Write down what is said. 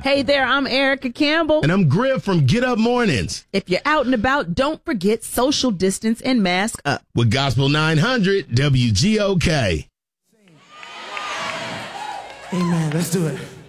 Hey there, I'm Erica Campbell. And I'm Griff from Get Up Mornings. If you're out and about, don't forget social distance and mask up. With Gospel 900 WGOK. Amen. Let's do it.